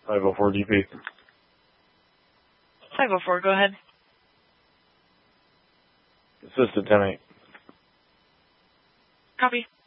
504 GP. 504, go ahead. Assistant 10-8. Copy.